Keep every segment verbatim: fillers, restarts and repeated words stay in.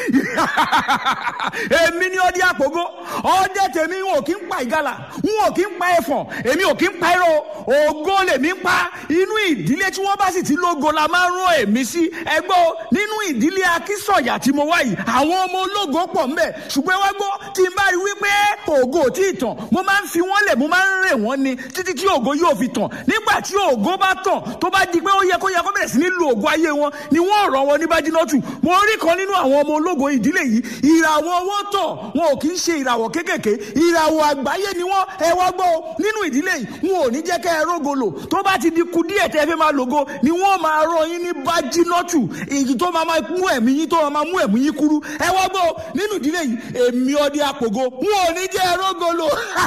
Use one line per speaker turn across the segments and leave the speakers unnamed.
èmi ni ọdẹ àpògó ọdẹ tèmi wọn ò kí ń pa ìgalà wọn ò kí ń pa ẹfọ̀n èmi ò kí ń pa irọ́ ògo lèmi ń pa inú ìdílé tí wọ́n bá sì ti lógo la máa ń rán èmi sí ẹgbọ́ nínú ìdílé Akínsọ̀yà tí mo wá yìí àwọn ọmọ ológo pọ̀ ńbẹ̀ ṣùgbọ́n wá gbọ́ tí n bá rí wípé ògo ò tí ì tàn mo máa ń fi wọ́n lẹ̀ mo máa ń rè wọ́n ni títí tí ògo yóò fi tàn nígbà tí ògo bá tàn tó bá di pé ó yẹ kó yẹ kó bẹ̀rẹ̀ sí ní lo ògo ayé wọn ni wọ́n rọ̀ wọn ní Bájínátù mo rí kan nínú àwọn ọmọ ológo ìdílé yìí ìràwọ̀ wọn tọ̀ wọn ò kì í ṣe ìràwọ̀ kéékèèké ìràwọ̀ àgbáyé ni wọ́n ẹ wá gbọ́ nínú ìdílé yìí wọn ò ní jẹ́ kẹ́ ẹ rógolo tó bá ti di ku díẹ̀ tẹ́ fẹ́ máa lògo ni wọ́n máa rọ yín ní Bájínátù èyí tó máa mú ẹ̀mí yín tó máa mú ẹ̀mí yín kúrú ẹ wá gbọ́ nínú ìdílé yìí èmi ọdẹ àpògo wọn ò ní jẹ́ ẹ rógolo.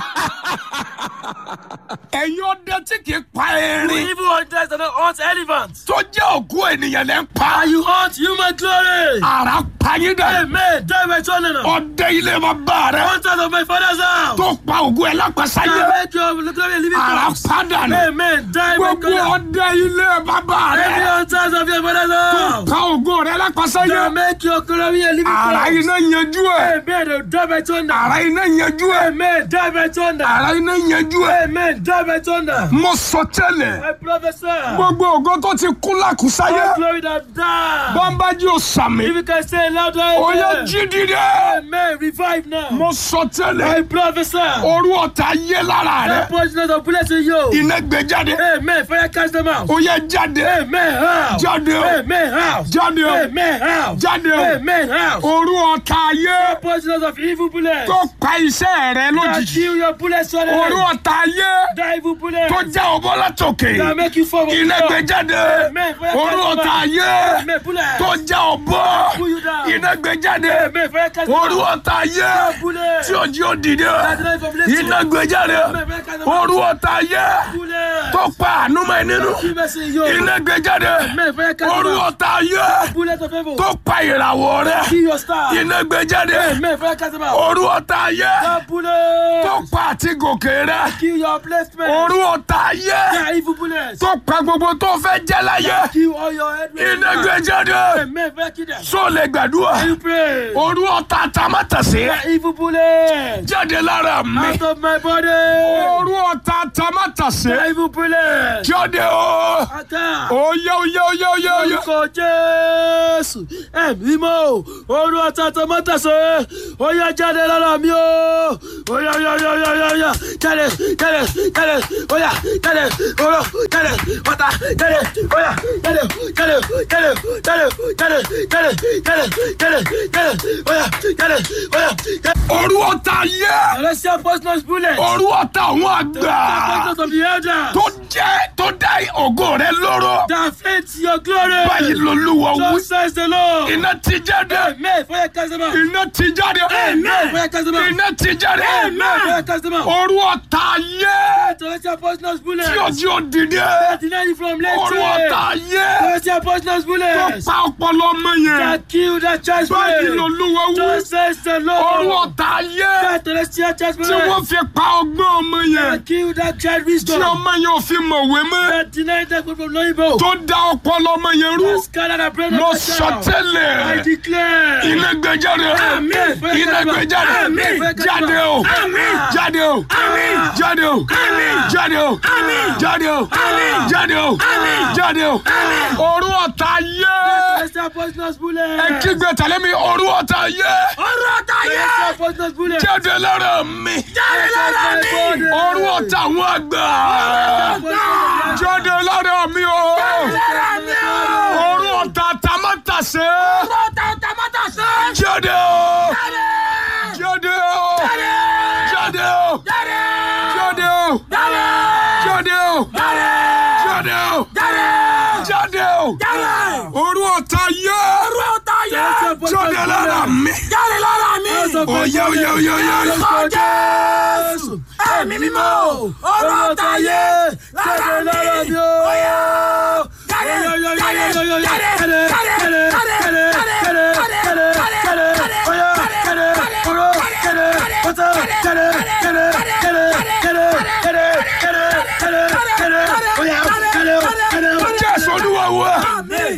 ẹ̀yin ọdẹ tí kì í pa erin.
You evil hunters that don't hunt elephants.
tó jẹ́ òkú ènìyàn lẹ́ ń pa.
And you hunt human glory.
ara payín dẹ.
Amen. Die by thunder.
ọdẹ ilé ma bá rẹ.
Hunters of my father's house.
tó pa ògùn ẹ̀ lápasá
Die
yẹ.
make your glory a living
ara
corpse.
padà nù.
Amen. Die by
gbogbo
thunder.
ọdẹ ilé bàbá
Every
rẹ.
hunters of your father's house.
pa ògùn rẹ lápasá
Die
yẹ.
make your glory a living
ara
corpse.
iná yanjú ẹ.
Amen. Die by thunder.
ara iná yanjú ẹ.
Amen. Die by thunder.
ara iná yanjú ẹ.
Amen. Die by thunder.
mo sọ tẹ́lẹ̀.
I prophesy.
gbogbo ògo tó ti kú lákùsá
All
yẹ.
glory that die.
bọ́ńbájú ò sàmì.
If you can say louder,
ó yẹ
amen.
jí dìde.
Amen. Revive now.
mo sọ
I
tẹ́lẹ̀.
prophesy.
orú ọ̀tá yé lára
That
rẹ.
poisonous of bullets in you.
iná gbé jáde.
Amen. Fire cast them out.
ó yẹ jáde.
Amen. Out.
jáde o.
Amen. Out.
jáde o.
Amen. Out.
jáde o.
Amen. Out.
orú ọ̀tá yé.
Poisonous of evil bullets.
tó pa iṣẹ́ rẹ
That
lójijì.
kill your bullets on
orú
it.
ọ̀tá yé.
That evil bullets.
tó já ọbọ̀ látòkè.
That make you fall.
iná gbé jáde.
Amen. Fire
orú
cast them
ọ̀tá
out.
yé.
Amen. Bullets.
tó já ọbọ̀.
Pull you down.
iná gbé jáde.
Amen. Fire cast them
orú
out.
ọ̀tá yé.
Bullets.
tí ojú ó dìde.
That life of blessing.
iná gbé jáde.
Amen. Fire cast them out.
orú ọ̀tá yé.
Bullets.
tó pa àánú mọ́ ẹ nínú.
Keep us in you.
iná gbé jáde.
Amen. Fire cast them
orú
out.
ọ̀tá yé.
Bullets of evil.
tó pa ìràwọ̀ rẹ.
Kill your star.
iná gbé jáde.
Amen. Fire cast them out.
orú ọ̀tá yé.
That bullets.
tó pa àti gòkè rẹ.
Kill your placement.
orú ọ̀tá yé.
That evil bullets.
tó pa gbogbo tó fẹ́ jẹ́ láyé.
Kill all your head.
iná gbé jáde.
Amen. Fire kill them.
só lè gbàdúrà.
You pray.
orú ọ̀tá tamátàsé.
That evil bullets.
jáde lára mi.
Out of my body.
orú ọ̀tá tamátàsé.
That evil bullets.
jáde o.
Attack.
oyè oyè oyè oyè oyè.
Orúkọ Jésù. Ẹ̀mí mọ́. Orú ọ̀tá tọmọ́tàsé. Ó yá jáde lára mi o. Ó yá yá yá yá yá yá. Jáde jáde jáde. Ó yá jáde. Oró jáde. Ọ̀tá jáde. Ó yá jáde jáde jáde jáde jáde jáde jáde jáde jáde. Ó yá jáde ó yá jáde.
orú ọ̀tá yé.
Celestial poisonous bullet.
orú ọ̀tá àwọn àgbà.
Poisonous of the elder.
tó jẹ́ tó dá ògo rẹ lóró.
That fits your glory.
báyìí lolúwa wí.
So says the Lord.
iná ti jáde.
Amen. Fire cast them out.
iná ti jáde.
Amen. Fire cast them out.
iná ti jáde.
Amen. Fire cast them out.
orú ọ̀tá yé.
Celestial poisonous bullet.
tí ojú ó dìde.
Deny you from letting.
orú ọ̀tá yé.
Celestial poisonous
tó
bullet.
pa ọpọlọ ọmọ yẹn.
That kill that child's
báyìí
brain.
lolúwa wí.
So says the
orú
Lord.
ọ̀tá yé.
That celestial child's
tí wọ́n
brain.
fi pa ọgbọ́n ọmọ yẹn.
That kill that child
tí
wisdom.
ọmọ yẹn ò fi mọ̀wé mọ́.
That deny that from Loibo.
tó dá ọpọlọ ọmọ yẹn rú.
That scatter the brain
mo
of the
sọ
child. I
tẹ́lẹ̀.
declare.
iná gbé jáde.
Amen.
iná gbé jáde.
Amen.
jáde o.
Amen.
jáde o.
Amen.
jáde o.
Amen.
jáde o.
Amen.
jáde o.
Amen.
jáde o.
Amen.
jáde o.
Amen.
orú ọ̀tá yé.
Celestial poisonous bullet.
ẹ kígbe tẹ̀lé mi orú ọ̀tá yé.
Orú ọ̀tá yé. Celestial poisonous bullet.
jáde lára mi.
Jáde lára mi.
orú ọ̀tá àwọn àgbà. jáde lára mi o.
Lára mi o.
orú ọ̀tá tamátàsé.
Orú ọ̀tá tamátàsé.
jáde o.
Jáde.
jáde o.
Jáde.
jáde o.
Jáde.
jáde o.
Jáde.
jáde o.
Jáde.
jáde o.
Jáde.
jáde o.
Jáde.
orú ọ̀tá yé.
Orú ọ̀tá yé.
jáde lára mi.
Jáde lára mi.
oyè oyè oyè oyè.
Orúkọ Jésù. Ẹ̀mí mímọ́. Orú ọ̀tá yé. Jáde lára mi o. Jáde. Jáde. Jáde. Jáde. Jáde. Jáde.
Jésù Olúwa wa. Wọ́n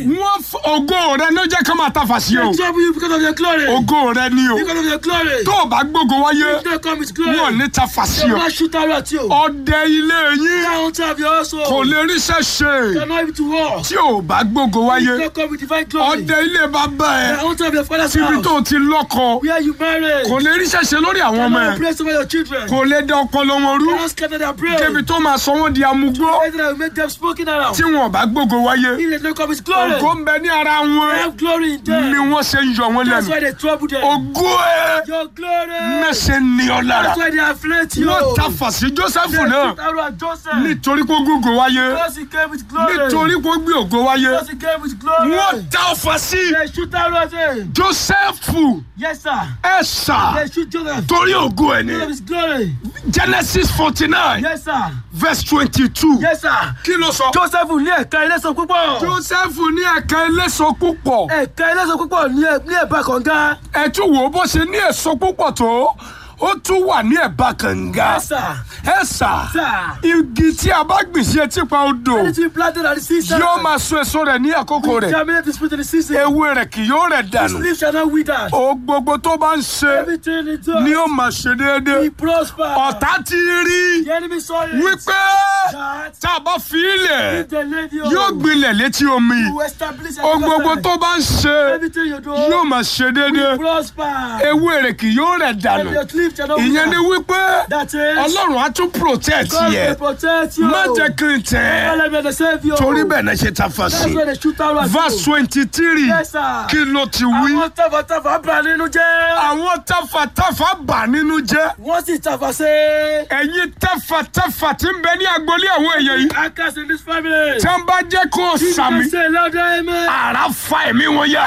ògo rẹ ló jẹ́ ká máa tafà sí o.
They trouble you because of your glory.
ògo rẹ ni o.
Because of your glory.
tó o bá gbógo wáyé
If they come with glory,
wọn ò ní tafà sí
they will
o.
not shoot arrow at you.
ọdẹ ilé yín
Down to have your household.
kò lè ríṣẹ́ ṣe
They are not able to war.
tí o bá gbógo
If
wáyé.
they come with divine glory,
ọdẹ ilé bàbá
they
ẹ
are to have your father's
síbi
house.
tó o ti lọ́kọ
Where you married.
kò lè ríṣẹ́ ṣe lórí àwọn
They
ọmọ
are
ẹ.
place over your children.
kò lè dá ọpọlọ wọn rú
They don't scatter their brain.
débi tó máa sọ wọn di amúgbó
Anything that will make them smoking around.
tí wọn ò bá gbógo wáyé.
If they don't come with glory,
ògo ń bẹ ní ara
they
wọn
have glory in them.
ni wọ́n ṣe ń yọ wọn
That's
lẹ́nu.
why they trouble them.
ògo ẹ
Your glory.
mẹ́sẹ̀ ní ọ lára.
That's why they afflict you.
wọ́n tafà sí Jósẹ́fù
They
náà
shoot arrow at Joseph.
nítorí kó gbógo wáyé
Because he came with glory.
nítorí kó gbé ògo wáyé.
Because he came with glory.
wọ́n ta ọfà sí
They shoot arrow at him.
Jósẹ́fù
Yes, sir.
ẹ̀sà
They shoot Joseph.
torí ògo ẹ̀
Because of
ni.
his glory.
Genesis forty nine
Yes, sir.
verse twenty two.
Yes, sir.
kí ló sọ.
Joseph ní ẹ̀ka ẹlẹ́sọ̀ púpọ̀.
Jósẹ́fù ní ẹ̀ka eléso púpọ̀.
Ẹ̀ka ẹlẹ́sọ̀ púpọ̀ ní ẹ̀- ní ẹ̀bá kànga.
ẹ tún wò ó bó ṣe ní èso púpọ̀ tó ó tún wà ní ẹ̀bá kànga.
Yes, sir.
ẹ̀sà
Sir.
igi tí a bá gbìn sí etí pa odò
Anything planted at the season.
yóò máa so èso rẹ̀ ní àkókò rẹ̀.
Germinate the spirit in the season.
ewé rẹ̀ kì yóò rẹ̀
His
dànù.
leaf shall not wither.
o gbogbo tó bá ń ṣe
Everything he does,
ni ó máa ṣe déédéé.
he prosper.
ọ̀tá ti rí
The enemy saw it.
wípé
That
tá a bá fi ilẹ̀
if the lady
yóò gbilẹ̀ létí omi.
you establish a
o gbogbo
covenant,
tó bá ń ṣe
everything you do,
yóò máa ṣe déédéé.
prosper.
ewé rẹ̀ kì yóò rẹ̀ dànù.
And your leaf shall not
ìyẹn ni
wither.
wípé
That is,
ọlọ́run á tún protect
God
yẹ.
will protect you.
má jẹ́ kí n tẹ̀ ẹ́.
God will save you.
torí bẹ́ẹ̀ náà ṣe ta fà
That's
sí.
why they shoot arrow at
verse
you.
twenty three
Yes, sir.
kí ló ti wí.
Àwọn tàfàtàfà bà nínú jẹ́.
àwọn tafàtafà bà nínú jẹ́.
Wọ́n sì tàfà sí.
ẹ̀yin tafàtafà tí ń bẹ ní agboolé àwọn èèyàn yìí.
Actors in this family.
tí wọ́n bá jẹ́ kó o sàmì.
You can say louder, amen.
àrà fa ẹ̀mí wọn yá.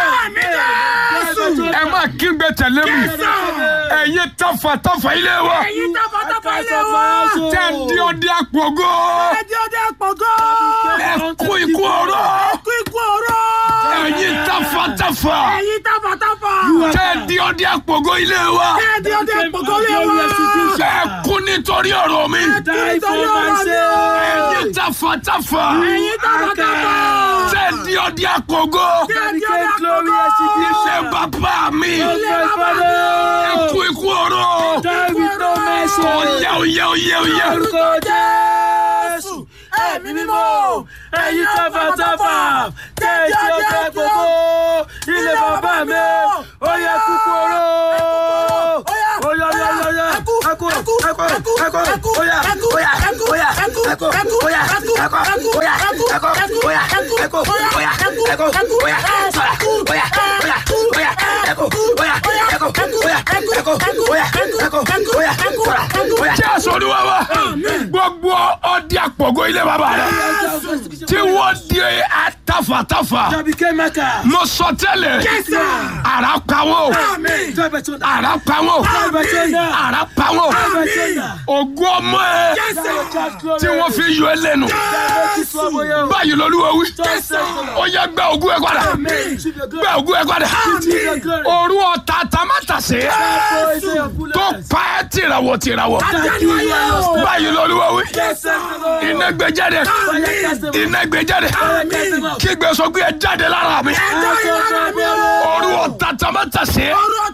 ẹ máa kígbe tẹ̀lé mi. ẹ̀yin tafàtafà ilé wa.
Ẹ̀yin tàfàtàfà ilé wa.
tẹ́ ń di ọdẹ àpògó.
Ẹ̀dí ọdẹ àpọ̀gọ́.
ẹ kú ikú ọ̀rọ̀.
Ẹ̀kú ikú ọ̀rọ̀.
ẹ̀yin tafàtafà.
Ẹ̀yin tàfàtàfà.
tẹ́ ń di ọdẹ àpògó ilé wa.
Ẹ̀dí ọdẹ àpọ̀gọ́ ilé wa.
ẹ kú nítorí ọ̀rọ̀ mi.
Die for my sake.
ẹ̀yin tafàtafà.
Ẹ̀yin tàfàtàfà.
tẹ́ ń di ọdẹ àpògó.
Ẹ̀dí ọdẹ àpọ̀gọ́.
ilé bàbá mi.
Ilé bàbá mi.
ẹ kú ikú ọ̀rọ̀.
Die with no mercy.
oyè oyè oyè oyè.
Orúkọ Jésù. Ẹ̀mí mímọ́. Ẹ̀yin tàfàtàfà. Tẹ̀sí ọjọ́ gbogbo. Ilé bàbá mi. Ó yẹ kúkú oró. Oya oya oya oya. Ẹkú ẹkú ẹkú ẹkú ẹkú. Oya oya oya ẹkú ẹkú oya ẹkú ẹkú oya ẹkú ẹkú oya ẹkú ẹkú oya ẹkú ẹkú oya sọ̀rọ̀ oya oya oya ẹkú oya ẹkú oya ẹkú oya ẹkú oya sọ̀rọ̀ oya.
Jésù Olúwa wa gbogbo ọdẹ àpògó ilé bàbá rẹ tí wọ́n di àtàfàtàfà mo sọ tẹ́lẹ̀ ara pa wọ́n ara pa wọ́n ara pa wọ́n ògo ọmọ ẹ tí wọ́n fi yọ ẹ lẹ́nu báyìí l'Olúwa wí ó yẹ gba ògo ẹ padà gba ògo ẹ padà òru ọ̀tá tamátàsé tó pa ẹ́ tìràwọ̀ tìràwọ̀ báyìí l'Olúwa wí iná gbé jáde iná gbé jáde kí gbé sọ gbé jáde lára mi òru ọ̀tá tamátàsé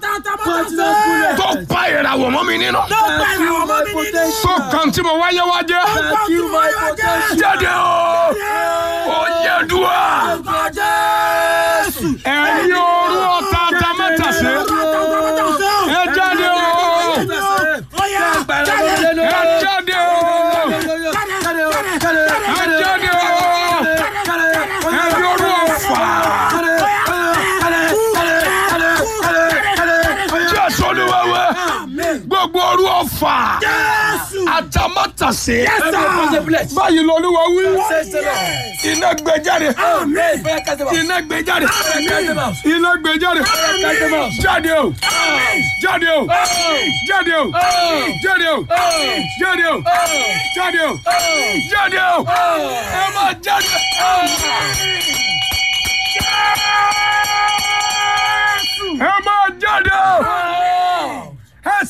tó pa ìràwọ̀ mọ́ mi nínú tó kàn tí mo wáyé wájẹ́ jáde o ó yẹ dùá ẹ̀yin òru ọ̀tá tamátàsé ẹ jáde o ẹ jáde o. Gbogbo òru ọ̀fà àtàmátàsé báyìí l'Olúwa wí iná gbé jáde iná gbé jáde iná gbé jáde jáde o jáde o jáde o jáde o jáde o jáde o jáde o ẹ máa jáde. ẹ máa jáde ẹ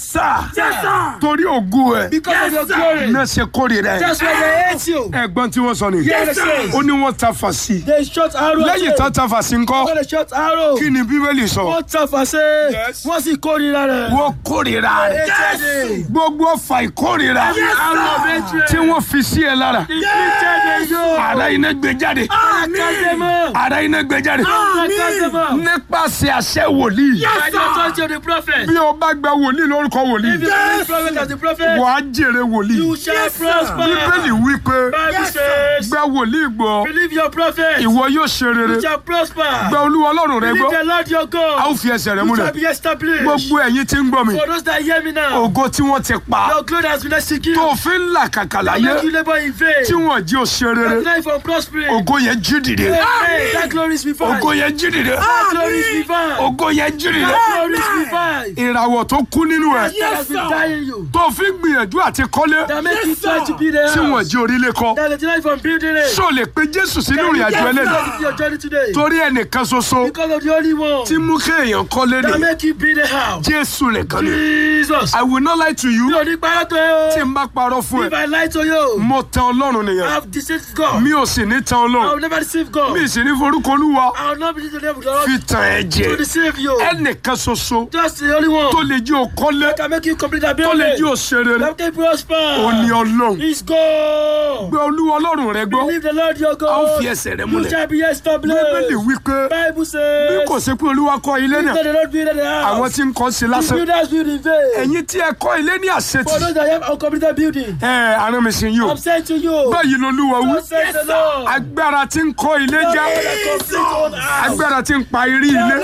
sá
Yes, sir.
torí ògo ẹ̀
Because of your glory.
náà ṣe kórìíra ẹ̀.
That's why they hate you.
ẹ̀gbọ́n tí wọ́n sọ ni
Yes, sir.
ó ní wọ́n ta fà sí
They shot arrow at
lẹ́yìn
him.
tán ta fà sí ńkọ́
When they shot arrow.
kí ni bíbélì sọ
Wọ́n tàfà ṣe.
Yes.
Wọ́n sì kórìíra rẹ̀.
wọ́n kórìíra rẹ̀
Hated him.
gbogbo ọfà ìkórìíra
Arrow of hatred.
tí wọ́n fi sí ẹ lára
Inflicted you.
ara iná gbé jáde
Cast them out.
ara iná gbé jáde
Cast them out.
nípasẹ̀ àṣẹ wòlíì
By the authority of the prophet.
bí o bá gba wòlíì lórúkọ wòlíì
If you believe the prophet as the prophet,
wàá jèrè wòlíì
you shall prosper.
bíbélì wí pé
Bible says,
gba wòlíì gbọ́
believe your prophet,
ìwọ yóò ṣe rere
you shall prosper.
gba olúwa ọlọ́run rẹ
Believe
gbọ́
the Lord your
a ó
God,
fi ẹsẹ̀ rẹ
you
múlẹ̀
shall be established.
gbogbo ẹ̀yin tí ń gbọ́ mi
For those that hear me now,
ògo tí wọ́n ti pa
your glory has been executed.
tó fi ń là kàkà láyé
Make you labor in vain.
tí wọ́n jí o ṣe rere
Your life from prospering.
ògo yẹn jí dìde
Amen. That glory is revived.
ògo yẹn jí dìde
That glory is revived.
ògo yẹn jí dìde
That glory is revived.
ìràwọ̀ tó kú nínú ẹ̀
That has been dying you.
tó fi ń gbìyànjú àti kọ́lé
That make you try to be there.
tí wọ́n jí orílẹ̀ kọ́
That is life from building it.
ṣó lè pe Jésù sínú ìrìn àjò ẹlẹ́dàá
That is your journey today.
torí ẹnìkan ṣoṣo
Because of the only one
tí mú kéèyàn kọ́lé
that
ní
make you be the house.
Jésù nìkan ni.
Jesus.
I will not lie to you.
Mi ò ní parọ́ tó
tí
yẹ o.
n bá parọ́ fún
If
ẹ
I lie to you,
mo tan Ọlọ́run
I
nìyẹn
have deceived God.
mi ò sì ní tan
I will
Ọlọ́run
never deceive God.
mi sì ní forúkọ Olúwa
I will not be the devil of the
fi
Lord
tàn ẹ́
to
jẹ
deceive you.
ẹnìkan ṣoṣo
Just the only one
tó lè jí o kọ́lé
that can make you complete that
tó lè jí
building.
o ṣe rere
That can prosper.
ó ní Ọlọ́run
He's God.
gbé Olúwa Ọlọ́run rẹ gbọ́
Believe the Lord your
a ó
God.
fi ẹsẹ̀ rẹ
You
múlẹ̀
shall be
Bíbélì
established.
wí pé
Bible
bí
says,
kò sí pé Olúwa kọ́ ilé náà
let the Lord build the
àwọn
house.
tí ń kọ́ sí
The
lásán
builders build in vain.
ẹ̀yin tí ẹ kọ́ ilé ní
For
àṣetì
those that have uncompleted building,
ẹ àrùn mi sì yín o
I'm saying to you,
báyìí lolúwa wí
God says the Lord.
agbára tí ń kọ́ ilé já agbára tí ń pa irí ilé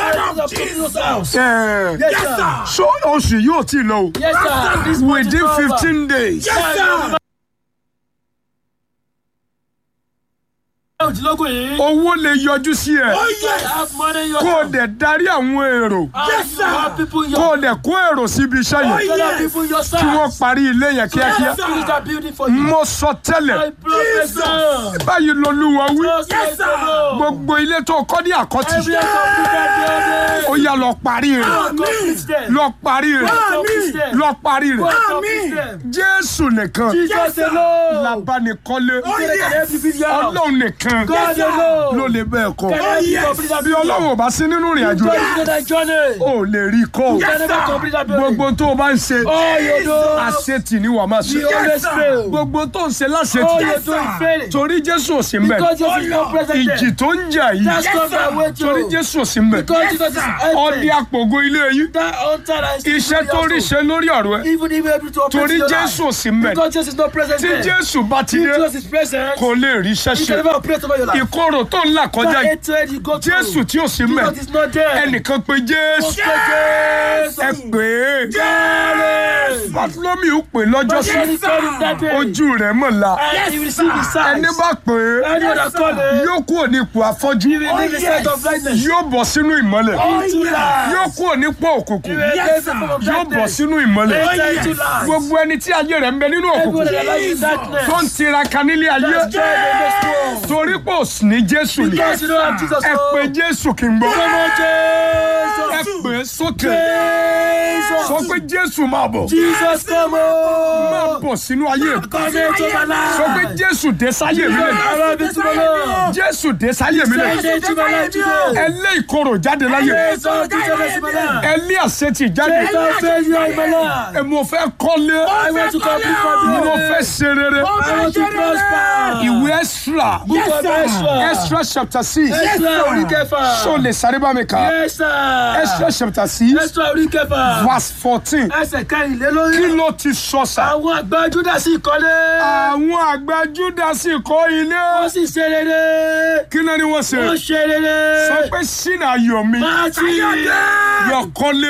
ẹ
Yes, sir.
so oṣù yóò tí ì lọ o
Yes, sir. This month is
within
over.
fifteen days
Yes, sir. Òjìlógún yìí.
owó lè yọjú sí ẹ
Have money in your
kó o
hand.
dẹ̀ darí àwọn èrò
Yes, sir. Have people in your
kó o dẹ̀ kó èrò síbi iṣẹ́ yẹn
Have people in your side.
kí wọ́n parí ilé yẹn kíákíá
Finish that building for you.
mo sọ tẹ́lẹ̀
I prophesy.
báyìí lolúwa wí
Just like the Lord.
gbogbo ilé tó kọ́ ní àkọ́tì
Every uncompleted
ó yá lọ parí rẹ̀
building. Complete them.
lọ parí rẹ̀
Complete them.
lọ parí rẹ̀
Complete them.
Jésù nìkan
Jesus alone.
labánikọ́lé
Every video.
Ọlọ́run nìkan
God alone.
ló lè bẹ́ẹ̀ kọ́
Can I be complete that
bí
building?
Ọlọ́run ò bá sí nínú ìrìn àjò
God
rẹ̀
is in that journey.
ó lè rí kọ́ o.
You can never complete that building.
gbogbo tó o bá ń ṣe
All you do,
àṣetì ni wàá máa ṣe
you always fail.
gbogbo tó ń ṣe
All
láṣetì
you do is failing.
torí Jésù ò sí mbẹ̀
Because Jesus is not present
ìjì
there.
tó ń jà yìí
That's not my way
torí
to.
Jésù ò sí mbẹ̀
Because Jesus is
ọdí
empty.
àpògo ilé yìí
That altar that is
iṣẹ́ tó rí ṣe lórí ọ̀rọ̀ ẹ̀
even if able to operate
torí
in your
Jésù ò
life.
sí mbẹ̀
Because Jesus is not present
tí
there.
Jésù bá ti
If
dé
Jesus is present,
kò lè rí iṣẹ́
you
ṣe
can never operate over your life.
ìkorò tó ń là kọjá
That
yìí
hatred you go through.
Jésù tí ò sí mbẹ̀
Jesus is not there.
ẹnìkan pé Jésù
Jesus.
ẹ pè é
Yes.
Bartholomew ó pè lọ́jọ́ sí
Somebody call him that day.
ojú rẹ̀ mọ̀ la
And he will receive his sight.
ẹni bá pè é
Any other call him.
yóò kúrò ní ipò afọ́jú
He will leave the sight of blindness.
yóò bọ̀ sínú ìmọ́lẹ̀
Into light.
yóò kúrò nípò òkùnkùn
He will take the form of
yóò bọ̀
darkness.
sínú ìmọ́lẹ̀
Enter into light.
gbogbo ẹni tí ayé rẹ̀ ń bẹ nínú
Everyone
òkùnkùn
that lies in darkness.
tó ń tiraka nílé ayé
That's joy in this world.
torí pé ò sí ní Jésù ni
Because you don't have Jesus.
ẹ pè Jésù kí n gbọ́
Come on,
ẹ
Jesus.
pè é sókè
Jesus.
sọ pé Jésù máa bọ̀
Jesus, come
máa
on.
bọ̀ sínú ayé
Come into my life.
sọ pé Jésù dé sáyé mi lẹ́nu
I love you to my Lord.
Jésù dé sáyé mi lẹ́nu
Send it to my life today.
ẹ lé ìkorò jáde láyé
Jesus, Jesus, my life.
ẹ lé àṣetì jáde
Jesus, failure in my life.
ẹ mo fẹ́ kọ́lé
I want to complete my
mo
business.
fẹ́ ṣe rere
I want to prosper.
ìwé Ẹ́sírà
Book of Ezra.
Ẹ́sírà chapter six
Ezra orí kẹfà.
ṣó lè sáré bá mi kà
Yes, sir.
Ẹ́sírà chapter six
Ezra orí kẹfà.
verse fourteen
Ẹsẹ̀
kí
kẹrìnlélórí.
ló ti sọ sà
Àwọn àgbà Júdà sì kọ́lé.
àwọn àgbà Júdà sì kọ́ ilé
Wọ́n sì ṣe rere.
kí ló ní wọ́n ṣe
Wọ́n ṣe rere.
sọ pé sínú ayọ̀ mi
Máa ti
lọ kọ́lé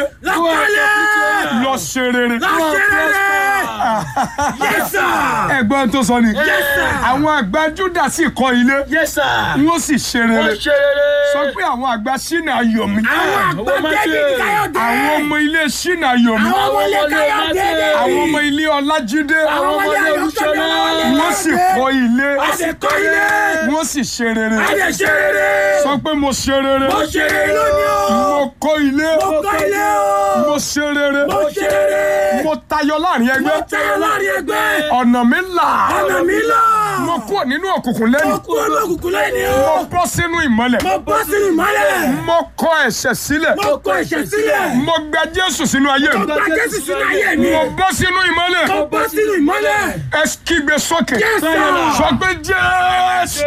lọ ṣe rere ẹ̀gbọ́n tó sọ ni àwọn àgbà Júdà sì kọ́ ilé
Yes, sir.
wọ́n sì ṣe rere
Wọ́n ṣe rere.
sọ pé àwọn àgbà sínú ayọ̀ mi
Àwọn àgbà Káyọ̀dé.
àwọn ọmọ ilé sínú ayọ̀ mi
Àwọn ọmọ ilé Káyọ̀dé.
àwọn ọmọ ilé Ọlájídé
Àwọn ọmọ ilé Olúṣọlá.
wọ́n sì kọ́ ilé
Àṣekọ́ ilé.
wọ́n sì ṣe rere
Àṣẹ ṣe rere.
sọ pé mo ṣe rere
Mo ṣe rere lónìí o.
mo kọ́ ilé
Mo kọ́ ilé o.
mo ṣe rere
Mo ṣe rere.
mo tayọ láàrin ẹgbẹ́.
Mo tayọ láàrin ẹgbẹ́.
ọ̀nà mi là.
Ọ̀nà mi là.
mo kúrò nínú òkùnkùn lẹ́nu.
Mo kúrò nínú òkùnkùn lẹ́nu.
mo bọ́ sínú ìmọ́lẹ̀.
Mo bọ́ sínú ìmọ́lẹ̀.
mo kọ ẹ̀ṣẹ̀ sílẹ̀.
Mo kọ ẹ̀ṣẹ̀ sílẹ̀.
mo gba Jésù sínú ayé mi.
Mo gba Jésù sínú ayé mi.
mo bọ́ sínú ìmọ́lẹ̀.
Mo bọ́ sínú ìmọ́lẹ̀.
ẹ kígbe sókè.
Yes, sir.
sọ pé Jésù.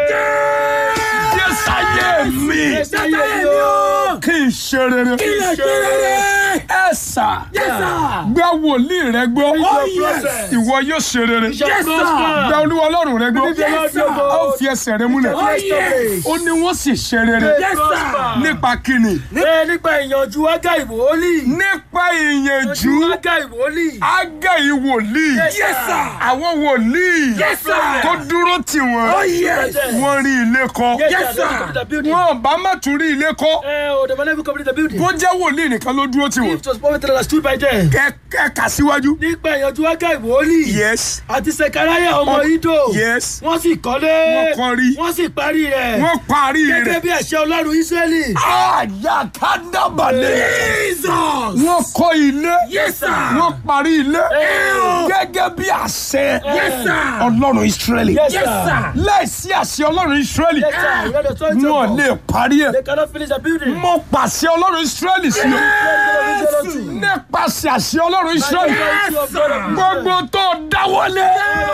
Jésù ayé mi.
Jésù ayé mi o.
kí n ṣe rere.
Kí lè ṣe rere.
ẹ sà.
Yes, sir.
gba wòlíì rẹ gbọ́.
Oh, yes.
ìwọ yóò ṣe rere.
Yes, sir.
gba Olúwa Ọlọ́run rẹ gbọ́.
Yes, sir.
a ó fi ẹsẹ̀ rẹ múlẹ̀.
Oh, yes.
ó ní wọ́n sì ṣe rere.
Yes, sir.
nípa kíni.
Ẹ nípa ìyànjú Ágáì wòlíì.
nípa ìyànjú
Ágáì wòlíì.
Ágáì wòlíì.
Yes, sir.
àwọn wòlíì
Yes, sir.
tó dúró tì wọ́n.
Oh, yes.
wọ́n rí ilé kọ́.
Yes, sir.
wọ́n bá má tún rí ilé kọ́.
Eh, oh, the man never complete the building.
bó jẹ́ wòlíì nìkan ló dúró tì wọ́n.
It was prophet that stood by them.
kẹ kẹ kà síwájú.
Nípa ìyànjú Ágáì wòlíì.
yes.
Àti Sekaraya ọmọ Ido.
yes.
Wọ́n sì kọ́lé.
Wọ́n kọ́ rí.
Wọ́n sì parí rẹ̀.
wọ́n parí
Gẹ́gẹ́
rẹ̀.
bí àṣẹ Ọlọ́run Ísírẹ́lì.
àyà kádàbàlẹ̀.
Jesus.
wọ́n kọ́ ilé.
Yes, sir.
wọ́n parí ilé.
Eh.
gẹ́gẹ́ bí àṣẹ
Yes, sir.
Ọlọ́run Ísírẹ́lì.
Yes, sir.
láìsí àṣẹ Ọlọ́run Ísírẹ́lì.
Yes, sir. We got the authority of
wọn
God.
lè parí ẹ̀.
They cannot finish the building.
mo pàṣẹ Ọlọ́run Ísírẹ́lì sí o.
Yes.
nípasẹ̀ àṣẹ Ọlọ́run Ísírẹ́lì.
Yes, sir.
gbogbo tó dáwọ́lé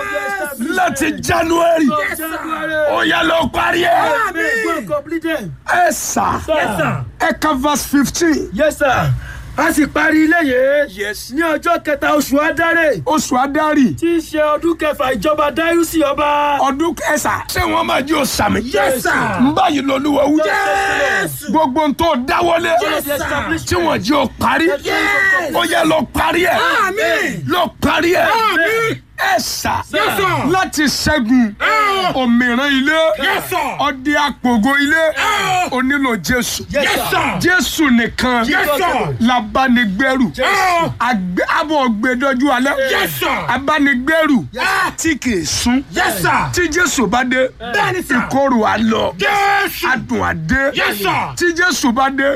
láti January
Yes, sir.
ó yá lọ parí ẹ̀.
Amen. Completed.
ẹ sà
Yes, sir.
ẹ ka verse fifteen.
Yes, sir. A sì parí ilé yìí.
Yes.
Ní ọjọ́ kẹta oṣù Adáré.
oṣù Adárì
Tí í ṣe ọdún kẹfà ìjọba Dáríùsì ọba.
ọdún kẹsà ṣé wọn máa jí o sàmì.
Yes, sir.
n báyìí lọ́lúwa wí.
Yes.
gbogbo n tó dáwọ́lé
Yes, sir.
tí wọ́n jí o parí.
Yes.
ó yá lọ parí ẹ̀.
Àmín.
lọ parí ẹ̀.
Àmín.
ẹ sà
Yes, sir.
láti ṣẹ́gun òmìrán ilé
Yes, sir.
ọdẹ àpògo ilé ó nílò Jésù.
Yes, sir.
Jésù nìkan
Yes, sir.
labánigbẹ́rù. Àgbẹ̀- abọ́ gbẹdọ́jú alẹ́.
Yes, sir.
abánigbẹ́rù
Yes.
tí kì í sún.
Yes, sir.
tí Jésù bá dé
Bẹ́ẹ̀ni, sir.
ìkorò á lọ
Yes.
adùn á dé.
Yes, sir.
tí Jésù bá dé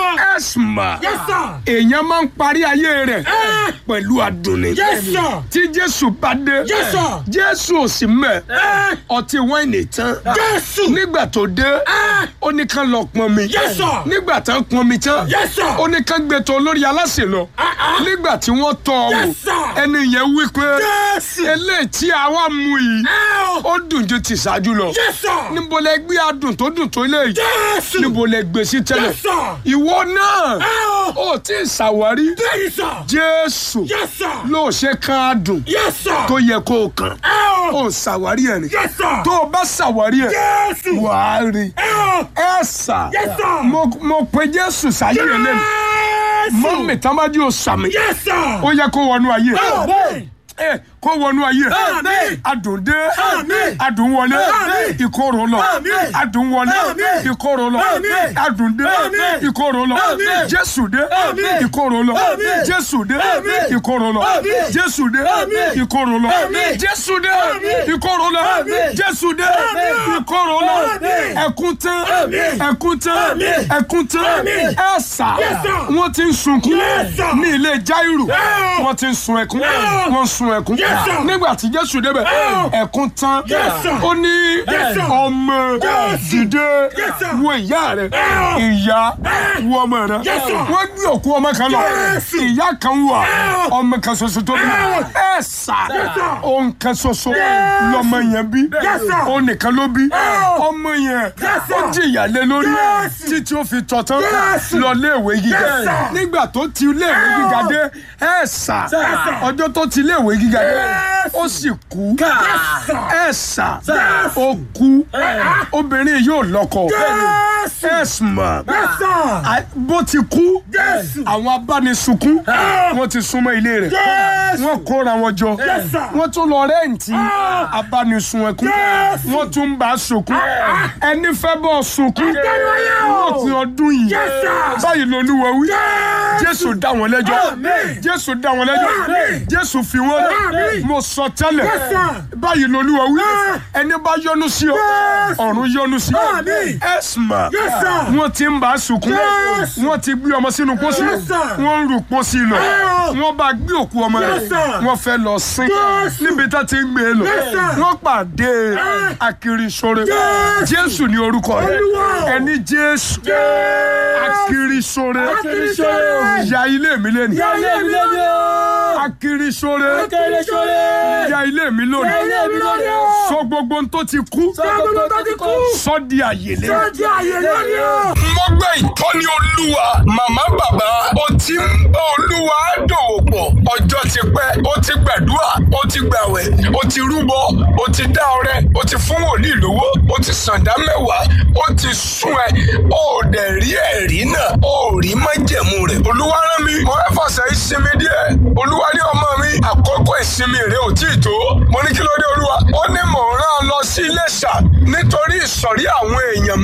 ẹ̀sìnmà
Yes, sir.
èèyàn máa ń parí ayé rẹ̀ pẹ̀lú adùn ni.
Yes, sir.
tí Jésù bá dé
Yes, sir.
Jésù ò sì mẹ́ ọtí wáìnì tán.
Jésù.
nígbà tó dé ó ní kán lọ pọn mi.
Yes, sir.
nígbà tán pọn mi tán
Yes, sir.
ó ní kán gbé tó lórí aláṣẹ lọ. nígbà tí wọ́n tọ́ ọ wò
Yes, sir.
ẹni yẹn wí pé
Jésù.
eléyìí tí àwa mu yìí ó dùn ju ti ṣáájú lọ.
Yes, sir.
níbo lẹ gbé adùn tó dùn tó léyìí.
Jésù.
níbo lẹ gbé sí tẹ́lẹ̀.
Yes, sir.
ìwọ náà
Ow.
ó tí ì ṣàwárí
Bẹ́ẹ̀ni, sir.
Jésù
Yes, sir.
ló ṣe kán adùn
Yes, sir.
tó yẹ kó o kàn.
Ow.
ó ṣàwárí ẹ̀ ni.
Yes, sir.
tó o bá ṣàwárí ẹ̀
Jésù.
wàá rí.
Ow.
ẹ sà
Yes, sir.
mo mo pe Jésù sáyé ẹ lẹ́nu
Jésù.
mọ́mì tá má jí o sàmì
Yes, sir.
ó yẹ kó wọnú ayé
Amen.
ẹ kó wọnú ayé
Àmín.
adùn dé
Àmín.
adùn wọlé
Àmín.
ìkorò lọ
Àmín.
adùn wọlé
Àmín.
ìkorò lọ
Àmín.
adùn dé
Àmín.
ìkorò lọ
Àmín.
Jésù dé
Àmín.
ìkorò lọ
Àmín.
Jésù dé
Àmín.
ìkorò lọ
Àmín.
Jésù dé
Àmín.
ìkorò lọ
Àmín.
Jésù dé
Àmín.
ìkorò lọ
Àmín.
Jésù dé
Àmín.
ìkorò lọ
Àmín.
ẹkún tán
Àmín.
ẹkún tán
Àmín.
ẹkún tán
Àmín.
ẹ̀sà
Yes, sir.
wọ́n ti ń sunkún
Yes, sir.
ní ilé Jáírù
Yeah.
wọ́n ti ń sun ẹkún
Yeah.
wọ́n ń sun ẹkún
Yes, sir.
nígbà tí Jésù débẹ̀
Yeah.
ẹkún tán
Yes, sir.
ó ní
Yes, sir.
ọmọ
Yes.
dìde
Yes, sir.
wo ìyá rẹ
Yeah.
ìyá wo ọmọ rẹ
Yes, sir.
wọ́n gbé òkú ọmọ kan lọ
Yes.
ìyá kan wà
Yeah.
ọmọ kan ṣoṣo tó bí
Yeah.
ẹ sà
Yes, sir.
òun kan ṣoṣo
Yes.
lọmọ yẹn bí
Yes, sir.
òun nìkan ló bí
Yeah.
ọmọ yẹn
Yes, sir.
ó jìyà lé lórí
Yes.
títí ó fi tọ́ tán
Yes.
lọ léèwé gíga
Yes, sir.
nígbà tó ti léèwé gíga dé ẹ sà
Sir.
ọjọ́ tó ti léèwé gíga dé
Yes.
ó sì kú
Yes, sir.
ẹ sà
Yes.
ó kú obìnrin yóò lọ́kọ
Jésù.
ẹ sùnmọ́
Yes, sir.
bó ti kú
Jésù.
àwọn abánisunkún wọ́n ti súnmọ́ ilé rẹ̀
Jésù.
wọ́n kóra wọn jọ
Yes, sir.
wọ́n tún lọ rẹ́ǹtì abánisun ẹkún
Yes.
wọ́n tún ń bá a sunkún ẹni fẹ́ bọ́ sunkún
Àtẹnuwáyé o.
wọ́n ti ọdún yìí
Yes, sir.
báyìí lolúwa wí
Jésù.
Jésù dá wọn lẹ́jọ́
Àmín.
Jésù dá wọn lẹ́jọ́
Àmín.
Jésù fi wọ́n lẹ́
Àmín.
mo sọ sọ tẹ́lẹ̀ báyìí lolúwa wí ẹni bá yọ́nú sí ọ ọ̀run yọ́nú sí ọ ẹ̀sìmà wọ́n ti ń bá a sunkún wọ́n ti gbé ọmọ sínú pósí wọ́n ń rù pósí lọ wọ́n bá gbé òkú ọmọ rẹ̀ wọ́n fẹ́ lọ sin níbi tá ti ń gbé e lọ wọ́n pàdé Akirisore Jésù ní orúkọ rẹ̀ ẹni Jésù Akirisore ya ilé mi lẹ́nu Akirisore ya ilé mi lónìí sọ gbogbo n tó ti kú sọ di àyèlé. mo gbé ìtọ́ni Olúwa màmá bàbá ó ti ń bá Olúwa dòwò pọ̀ ọjọ́ ti pẹ́ ó ti gbàdúrà ó ti gbàwẹ̀ ó ti rúbọ ó ti dá ọrẹ ó ti fún wòlíì lówó ó ti sàǹdá mẹ́wàá ó ti sún ẹ ó dẹ̀ rí ẹ̀rí náà ó rí májẹ̀mú rẹ̀. Olúwa rán mi mo fẹ́ fọ̀sẹ̀ ìsinmi díẹ̀ Olúwa ní ọmọ mi àkókò ìsinmi rẹ̀ ò tí ì tó mo ní kí ló dé Olúwa ó ní mò ń rán ọ lọ sí Iléṣà nítorí ìsọ̀rí àwọn èèyàn